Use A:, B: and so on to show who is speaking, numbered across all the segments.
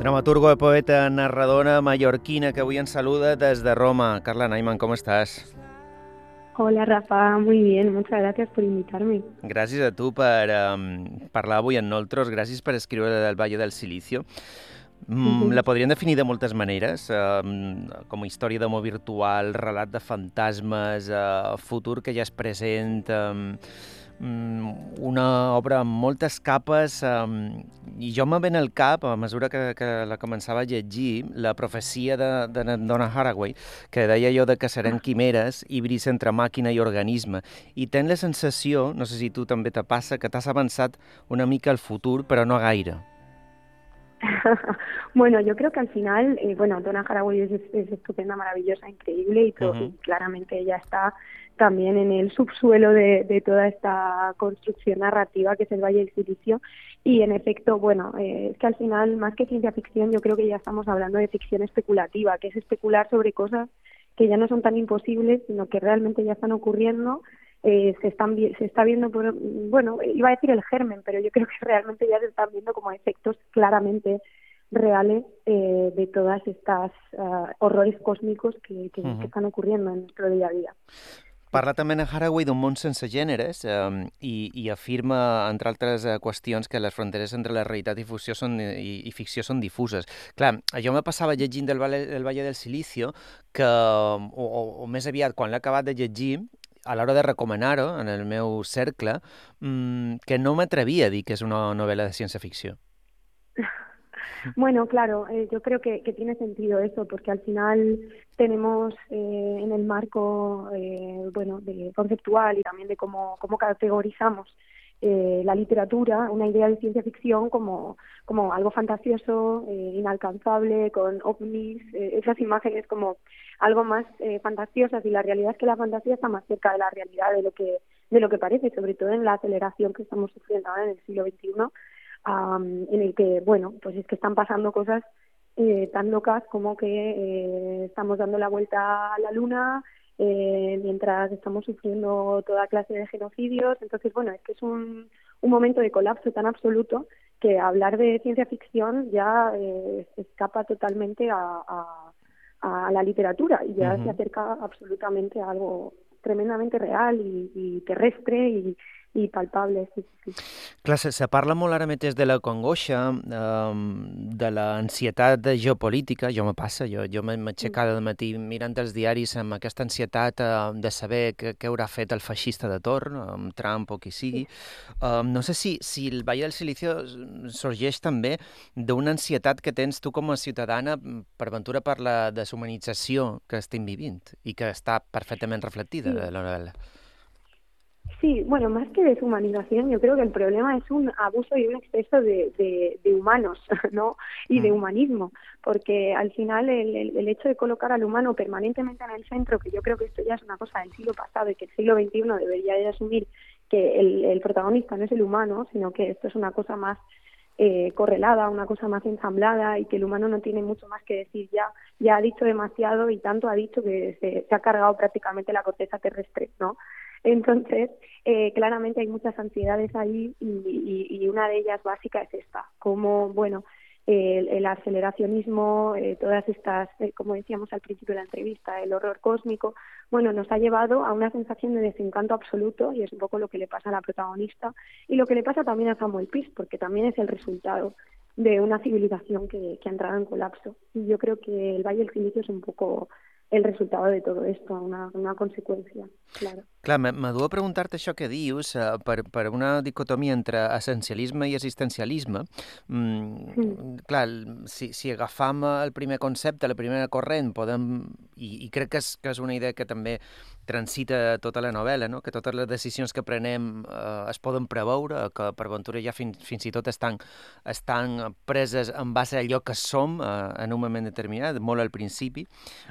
A: Dramaturgo, poeta, narradora mallorquina que avui ens saluda des de Roma. Carla Naiman, com estàs?
B: Hola Rafa, muy bien, muchas gracias por invitarme.
A: Gràcies a tu per parlar avui amb nosaltres, gràcies per escriure del Valle del Silicio. La podríem definir de moltes maneres, com a història d'amor virtual, relat de fantasmes, futur que ja és present, una obra amb moltes capes, i jo me ve al cap, a mesura que la començava a llegir, la profecia de Donna Haraway, que deia allò de que serem quimeres, híbrids entre màquina i organisme, i tenc la sensació, no sé si tu també te passa, que t'has avançat una mica al futur, però no gaire.
B: Bueno, yo creo que al final, Donna Haraway es estupenda, maravillosa, increíble y claramente ella está también en el subsuelo de toda esta construcción narrativa que es el Valle del Silicio. Y en efecto, es que al final, más que ciencia ficción, yo creo que ya estamos hablando de ficción especulativa, que es especular sobre cosas que ya no son tan imposibles, sino que realmente ya están ocurriendo. Se está viendo, iba a decir el germen, pero yo creo que realmente ya se están viendo como efectos claramente reales de todas estas horrores cósmicos que están ocurriendo en nuestro día a día.
A: Parla també en Haraway d'un món sense gèneres i afirma, entre altres qüestions, que les fronteres entre la realitat i ficció són difuses. Clar, jo me passava llegint del Valle del Silicio que, o més aviat, quan l'he acabat de llegir, a l'hora de recomanar-ho en el meu cercle, que no m'atrevia a dir que és una novel·la de ciència-ficció.
B: Bueno, claro, yo creo que tiene sentido eso, porque al final tenemos en el marco de conceptual y también de cómo categorizamos la literatura, una idea de ciencia ficción como algo fantasioso, inalcanzable, con ovnis, esas imágenes como algo más fantasiosas, y la realidad es que la fantasía está más cerca de la realidad de lo que parece, sobre todo en la aceleración que estamos sufriendo ahora en el siglo XXI. En el que, pues es que están pasando cosas tan locas como que estamos dando la vuelta a la luna mientras estamos sufriendo toda clase de genocidios. Entonces, es que es un momento de colapso tan absoluto que hablar de ciencia ficción ya se escapa totalmente a la literatura y ya se acerca absolutamente a algo tremendamente real y terrestre y palpable. Sí.
A: Clar, se parla molt ara mateix de la congoixa, de l'ansietat geopolítica. Jo me passa, jo m'aixec cada matí mirant els diaris amb aquesta ansietat de saber què haurà fet el feixista de torn, amb Trump o qui sigui. No sé si el Valle del Silicio sorgeix també d'una ansietat que tens tu com a ciutadana, per ventura, per la deshumanització que estem vivint i que està perfectament reflectida a la novel·la.
B: Sí, más que deshumanización, yo creo que el problema es un abuso y un exceso de humanos, ¿no? Y de humanismo, porque al final el hecho de colocar al humano permanentemente en el centro, que yo creo que esto ya es una cosa del siglo pasado y que el siglo XXI debería de asumir que el protagonista no es el humano, sino que esto es una cosa más correlada, una cosa más ensamblada, y que el humano no tiene mucho más que decir. Ya ha dicho demasiado y tanto ha dicho que se ha cargado prácticamente la corteza terrestre, ¿no? Entonces, claramente hay muchas ansiedades ahí y una de ellas básica es esta, como, el aceleracionismo, todas estas, como decíamos al principio de la entrevista, el horror cósmico, nos ha llevado a una sensación de desencanto absoluto, y es un poco lo que le pasa a la protagonista y lo que le pasa también a Samuel Pis, porque también es el resultado de una civilización que ha entrado en colapso. Y yo creo que el Valle del Silicio es un poco el resultado de todo esto, una consecuencia, claro.
A: Clar, m'adu a preguntar-te això que dius per una dicotomia entre essencialisme i existencialisme. Clar, si agafam el primer concepte, la primera corrent, podem, i crec que és una idea que també transita tota la novel·la, no? Que totes les decisions que prenem es poden preveure, que per ventura ja fins i tot estan preses en base a allò que som en un moment determinat, molt al principi,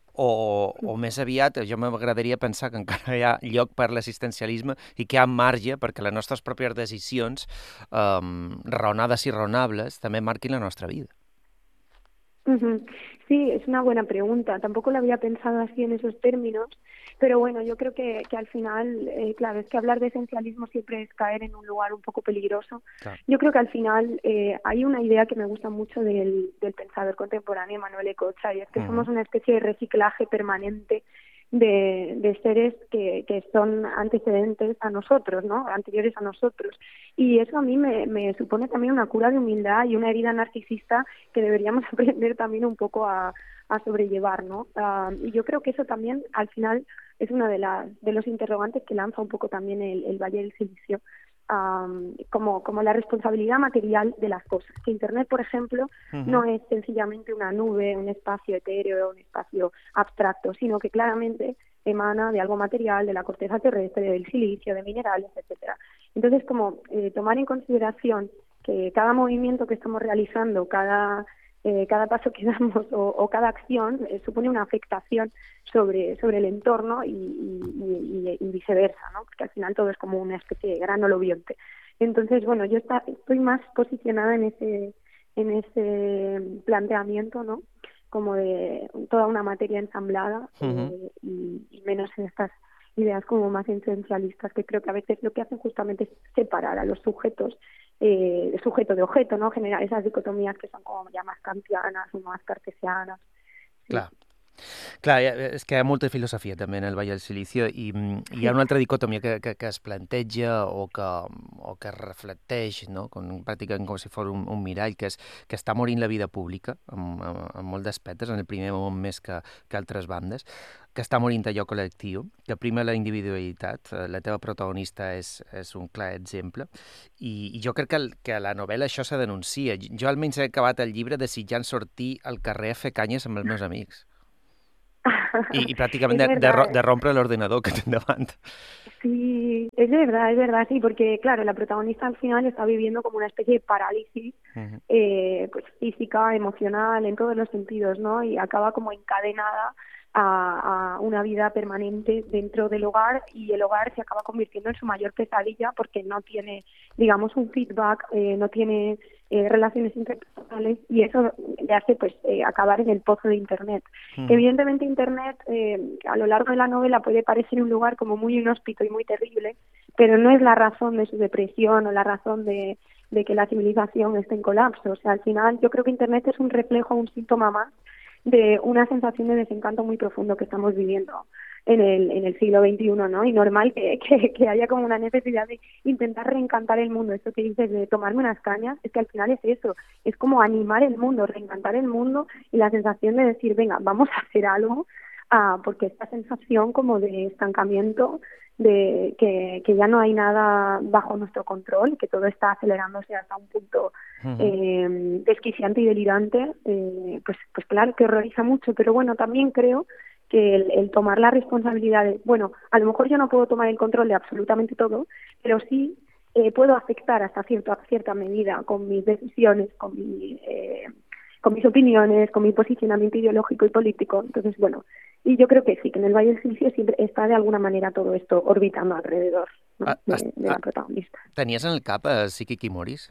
A: o més aviat, jo m'agradaria pensar que encara hi ha lloc per l'assistencialisme i que hi ha marge perquè les nostres pròpies decisions, raonades i raonables, també marquin la nostra vida.
B: Sí, es una buena pregunta. Tampoco lo había pensado así en esos términos, Pero bueno, yo creo que al final, claro, es que hablar de esencialismo siempre es caer en un lugar un poco peligroso.
A: Clar.
B: Yo creo que al final hay una idea que me gusta mucho del pensador contemporáneo Manuel Ecocha, y es que somos una especie de reciclaje permanente de seres que son antecedentes a nosotros, ¿no? Anteriores a nosotros. Y eso a mí me supone también una cura de humildad y una herida narcisista que deberíamos aprender también un poco a sobrellevar, ¿no? Y yo creo que eso también, al final, es una de los interrogantes que lanza un poco también el Valle del Silicio, como la responsabilidad material de las cosas. Que Internet, por ejemplo, no es sencillamente una nube, un espacio etéreo, un espacio abstracto, sino que claramente emana de algo material, de la corteza terrestre, del silicio, de minerales, etcétera. Entonces, como tomar en consideración que cada movimiento que estamos realizando, cada paso que damos o cada acción supone una afectación sobre el entorno y viceversa, ¿no? Porque al final todo es como una especie de gránulo bionte. Entonces, bueno, yo estoy más posicionada en ese planteamiento, ¿no? Como de toda una materia ensamblada y menos en estas ideas como más esencialistas, que creo que a veces lo que hacen justamente es separar a los sujetos de sujeto de objeto, ¿no? Generar esas dicotomías que son como ya más kantianas o más cartesianas. Sí.
A: Clar. Clar, és que hi ha molta filosofia també en el Vall del Silicio i hi ha una altra dicotomia que es planteja o que reflecteix, no? Pràcticament com si fos un mirall, que és que està morint la vida pública en molts aspectes, en el primer moment més que altres bandes, que està morint allò col·lectiu, que prima la individualitat. La teva protagonista és un clar exemple i jo crec que a la novel·la això se denuncia. Jo almenys he acabat el llibre desitjant sortir al carrer a fer canyes amb els meus amics. Y prácticamente de romper el ordenador que te davant.
B: Sí, es verdad, sí, porque claro, la protagonista al final está viviendo como una especie de parálisis pues física, emocional, en todos los sentidos, ¿no? Y acaba como encadenada a una vida permanente dentro del hogar, y el hogar se acaba convirtiendo en su mayor pesadilla porque no tiene, digamos, un feedback, no tiene relaciones interpersonales, y eso le hace pues acabar en el pozo de Internet. Que evidentemente Internet a lo largo de la novela puede parecer un lugar como muy inhóspito y muy terrible, pero no es la razón de su depresión o la razón de que la civilización esté en colapso. O sea, al final yo creo que Internet es un reflejo, un síntoma más de una sensación de desencanto muy profundo que estamos viviendo en el siglo XXI, ¿no? Y normal que haya como una necesidad de intentar reencantar el mundo. Esto que dices de tomarme unas cañas, es que al final es eso, es como animar el mundo, reencantar el mundo, y la sensación de decir, venga, vamos a hacer algo, porque esta sensación como de estancamiento, de que ya no hay nada bajo nuestro control, que todo está acelerándose hasta un punto desquiciante y delirante, pues claro que horroriza mucho. Pero bueno, también creo que el tomar la responsabilidad de, bueno, a lo mejor yo no puedo tomar el control de absolutamente todo, pero sí puedo afectar hasta cierta medida con mis decisiones, con mis opiniones, con mi posicionamiento ideológico y político. Entonces, bueno, y yo creo que sí, que en el Valle del Silicio siempre está de alguna manera todo esto orbitando alrededor, ¿no? de la protagonista.
A: Tenies en el cap Siki Kimoris?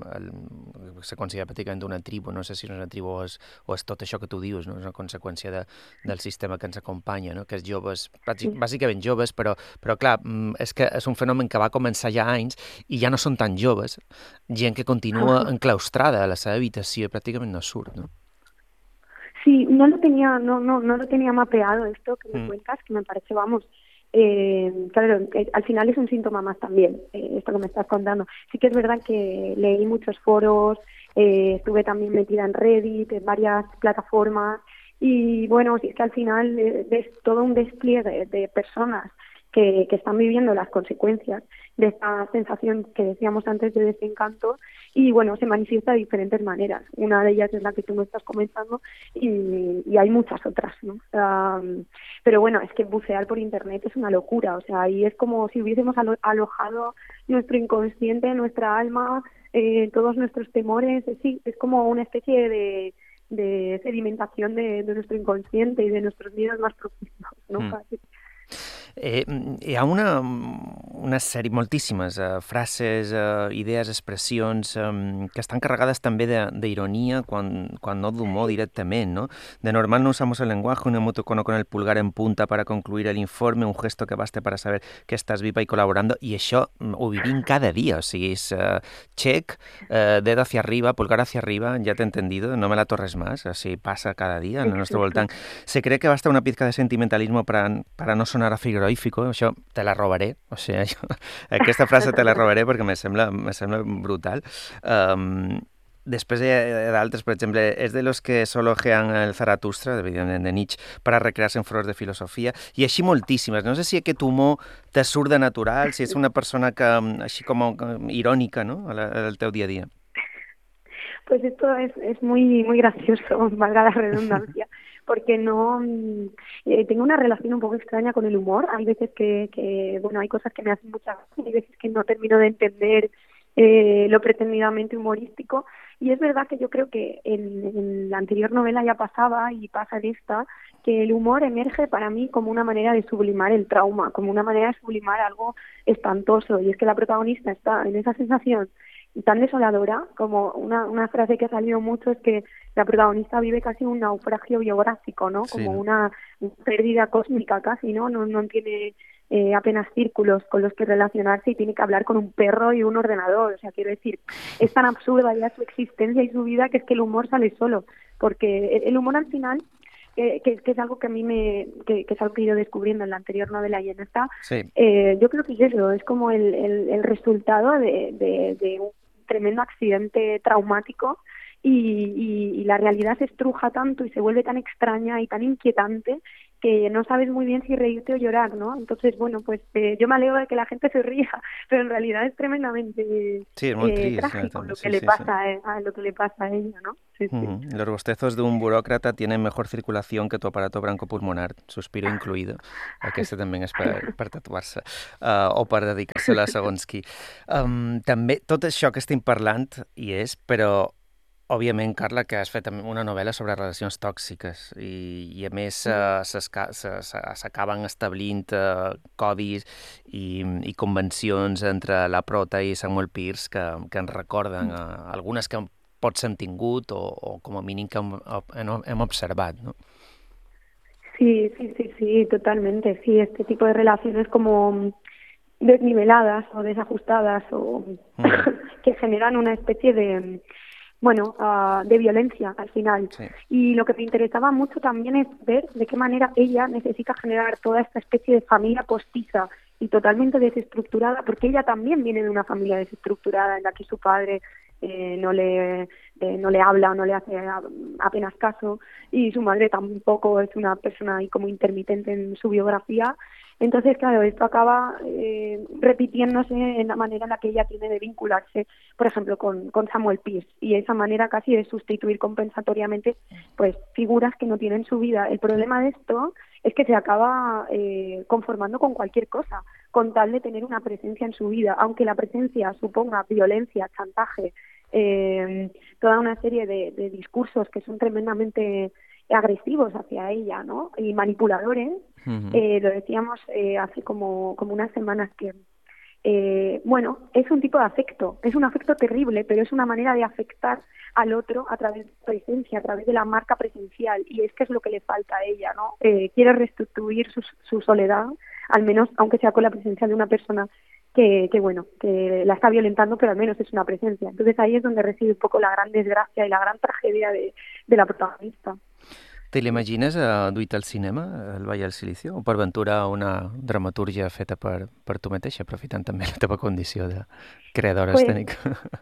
A: Se considera pràcticament una tribu, no sé si és una tribu o és tot això que tu dius, no? És una conseqüència del sistema que ens acompanya, no? Que és joves, bàsicament joves, però clar, és que és un fenomen que va començar ja anys i ja no són tan joves, gent que continua enclaustrada a la seva habitació i pràcticament no surt, no?
B: Sí, no lo tenía mapeado esto que me cuentas, que me parece, vamos, claro, al final es un síntoma más también, esto que me estás contando. Sí que es verdad que leí muchos foros, estuve también metida en Reddit, en varias plataformas, y bueno, sí, es que al final es todo un despliegue de personas que están viviendo las consecuencias de esta sensación que decíamos antes de desencanto, y bueno, se manifiesta de diferentes maneras. Una de ellas es la que tú me estás comentando, y hay muchas otras, ¿no? Pero bueno, es que bucear por Internet es una locura, o sea, ahí es como si hubiésemos alojado nuestro inconsciente, nuestra alma, todos nuestros temores. Sí, es como una especie de sedimentación de nuestro inconsciente y de nuestros miedos más profundos, ¿no?
A: Hi ha una sèrie, moltíssimes frases, idees, expressions que estan carregades també d'ironia, quan no d'humor directament, ¿no? De normal no usamos el lenguaje, un emoticono con el pulgar en punta para concluir el informe, un gesto que baste para saber que estás viva y colaborando, i això ho vivim cada dia, o sigui, és check, dedo hacia arriba, pulgar hacia arriba, ya te he entendido, no me la torres más, así pasa cada día en el nostre voltant. Se cree que basta una pizca de sentimentalismo para no sonar a frigorífico, això te la robaré, o sigui, aquesta frase te la robaré perquè me sembla brutal. Després hi ha d'altres, per exemple, és de los que solo ojean el Zaratustra, evidentment de Nietzsche, para recrearse en foros de filosofia, i així moltíssimes. No sé si aquest humor te surt de natural, si és una persona que, així com irònica, no?, al teu dia a dia.
B: Pues esto es muy gracioso, valga la redundancia, porque no tengo una relación un poco extraña con el humor. Hay veces que bueno, hay cosas que me hacen mucha gracia, hay veces que no termino de entender lo pretendidamente humorístico, y es verdad que yo creo que en la anterior novela ya pasaba y pasa en esta, que el humor emerge para mí como una manera de sublimar el trauma, como una manera de sublimar algo espantoso, y es que la protagonista está en esa sensación tan desoladora, como una frase que ha salido mucho es que la protagonista vive casi un naufragio biográfico, ¿no?
A: Sí,
B: como
A: ¿no?
B: una pérdida cósmica casi, ¿no? No tiene apenas círculos con los que relacionarse y tiene que hablar con un perro y un ordenador. O sea, quiero decir, es tan absurda ya su existencia y su vida que es que el humor sale solo, porque el humor al final que es algo que a mí que es algo que he ido descubriendo en la anterior novela y en esta,
A: Sí.
B: Yo creo que es eso, es como el resultado de un tremendo accidente traumático, y la realidad se estruja tanto y se vuelve tan extraña y tan inquietante que no sabes muy bien si reírte o llorar, ¿no? Entonces, bueno, pues yo me alegro de que la gente se ría, pero en realidad es tremendamente
A: Sí, és molt trist.
B: trágico lo que
A: Sí,
B: le
A: sí, sí.
B: pasa a lo que le pasa a ella, ¿no? Sí, sí.
A: Los bostezos de un burócrata tienen mejor circulación que tu aparato broncopulmonar, suspiro incluido. Aquesta també és per tatuar-se o per dedicar-se-la a segons qui. També tot això que estem parlant hi és, però òbviament, Carla, que has fet una novel·la sobre relacions tòxiques i a més s'acaben establint codis i convencions entre la Prota i Samuel Pierce que ens recorden algunes que pots hem tingut o com a mínim que hem observat, no?
B: Sí, totalmente. Sí, este tipo de relaciones como desniveladas o desajustadas o que generan una especie de de violencia al final.
A: Sí.
B: Y lo que me interesaba mucho también es ver de qué manera ella necesita generar toda esta especie de familia postiza y totalmente desestructurada, porque ella también viene de una familia desestructurada en la que su padre no le habla o no le hace apenas caso, y su madre tampoco, es una persona ahí como intermitente en su biografía. Entonces, claro, esto acaba repitiéndose en la manera en la que ella tiene de vincularse, por ejemplo, con Samuel Pierce, y esa manera casi de sustituir compensatoriamente pues figuras que no tienen su vida. El problema de esto es que se acaba conformando con cualquier cosa, con tal de tener una presencia en su vida, aunque la presencia suponga violencia, chantaje, toda una serie de discursos que son tremendamente agresivos hacia ella, ¿no? Y manipuladores. Lo decíamos hace como unas semanas que es un tipo de afecto, es un afecto terrible, pero es una manera de afectar al otro a través de la presencia, a través de la marca presencial, y es que es lo que le falta a ella, ¿no? Quiere restituir su soledad, al menos aunque sea con la presencia de una persona que la está violentando, pero al menos es una presencia. Entonces ahí es donde reside un poco la gran desgracia y la gran tragedia de la protagonista.
A: Te l'imagines duit al cinema, al Valle del Silicio, o per ventura una dramatúrgia feta per tu mateixa, aprofitant també la teva condició de creadora escènica?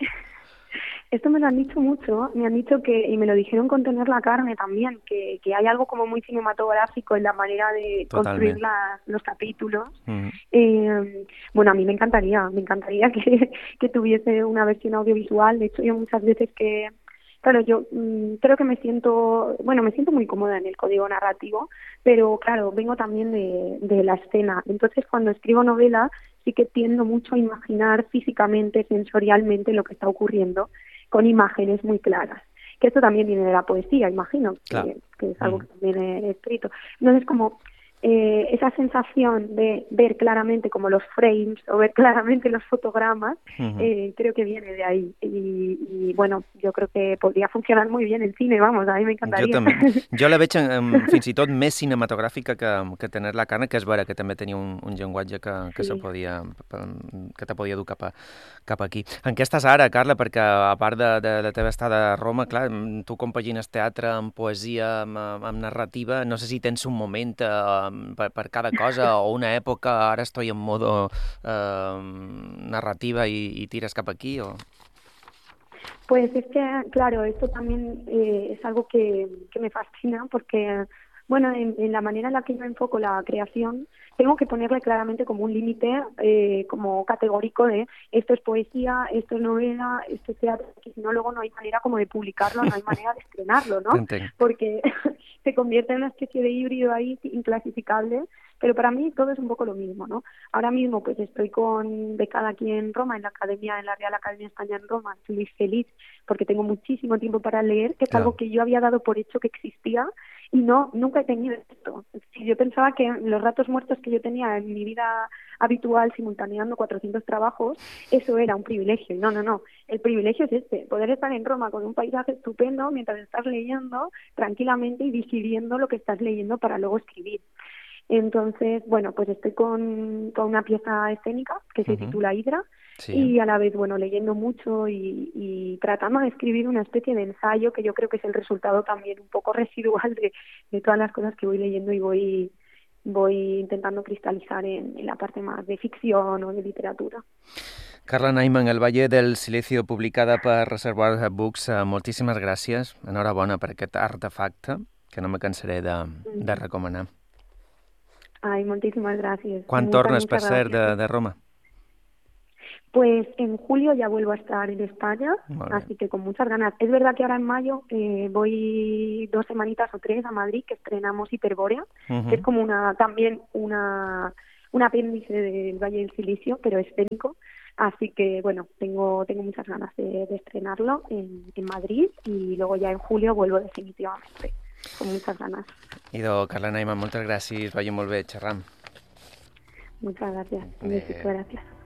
B: Esto me lo han dicho mucho, me han dicho y me lo dijeron con Tener la carne también, que hay algo como muy cinematográfico en la manera de construir los capítulos. Bueno, a mí me encantaría que tuviese una versión audiovisual. De hecho, yo muchas veces claro, yo creo que me siento muy cómoda en el código narrativo, pero claro, vengo también de la escena. Entonces, cuando escribo novela, sí que tiendo mucho a imaginar físicamente, sensorialmente lo que está ocurriendo, con imágenes muy claras. Que esto también viene de la poesía, imagino, claro. que es algo que también he escrito. Entonces, como esa sensación de ver claramente como los frames o ver claramente los fotogramas, creo que viene de ahí. Y bueno, yo creo que podría funcionar muy bien en cine, vamos, a mí me encantaría.
A: Jo també. Jo la veig fins i tot més cinematogràfica que tener la carne, que és vera que també tenia un llenguatge que
B: Sí.
A: que te podia dur cap aquí. En què estàs ara, Carla? Perquè a part de la teva estada a Roma, clar, tu compagines teatre amb poesia, amb narrativa, no sé si tens un moment per cada cosa o una època, ara estoy en modo narrativa i tires cap aquí o...
B: Pues es que, claro, esto también es algo que me fascina porque, bueno, en la manera en la que yo enfoco la creación, tengo que ponerle claramente como un límite como categórico de esto es poesía, esto es novela, esto es teatro, que si no luego no hay manera como de publicarlo, no hay manera de estrenarlo, ¿no? Porque se convierte en una especie de híbrido ahí inclasificable, pero para mí todo es un poco lo mismo, ¿no? Ahora mismo pues estoy becada aquí en Roma, en la Real Academia de España en Roma, estoy muy feliz porque tengo muchísimo tiempo para leer, que es algo que yo había dado por hecho que existía y nunca he tenido esto. Yo pensaba que los ratos muertos que yo tenía en mi vida habitual, simultaneando 400 trabajos, eso era un privilegio. Y no. El privilegio es poder estar en Roma con un paisaje estupendo mientras estás leyendo tranquilamente y digiriendo lo que estás leyendo para luego escribir. Entonces, bueno, pues estoy con una pieza escénica que se titula Hidra, y a la vez, bueno, leyendo mucho y tratando de escribir una especie de ensayo que yo creo que es el resultado también un poco residual de todas las cosas que voy leyendo y voy intentando cristalizar en la parte más de ficción o de literatura.
A: Carla Naiman, El Valle del Silicio, publicada per Reservoir Books. Moltíssimes gràcies. Enhorabona per aquest artefacte que no me cansaré de recomanar.
B: Ay, muchísimas gracias.
A: Quan tornes, per cert, de Roma?
B: Pues en julio ya vuelvo a estar en España, así que con muchas ganas. Es verdad que ahora en mayo voy 2 semanitas o 3 a Madrid, que estrenamos Hiperbórea, que es como también un apéndice del Valle del Silicio, pero escénico. Así que, bueno, tengo muchas ganas de estrenarlo en Madrid y luego ya en julio vuelvo definitivamente, con muchas ganas.
A: Idò, Carla Naiman, moltes gràcies. Vagi molt bé, xerram.
B: Muchas gracias. Un besito, gracias.